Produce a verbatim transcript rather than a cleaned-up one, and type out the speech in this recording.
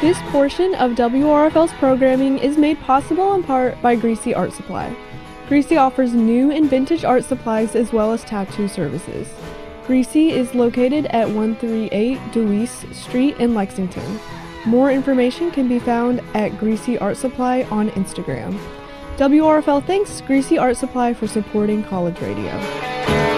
This portion of W R F L's programming is made possible in part by Greasy Art Supply. Greasy offers new and vintage art supplies as well as tattoo services. Greasy is located at one thirty-eight Deweese Street in Lexington. More information can be found at Greasy Art Supply on Instagram. W R F L thanks Greasy Art Supply for supporting college radio.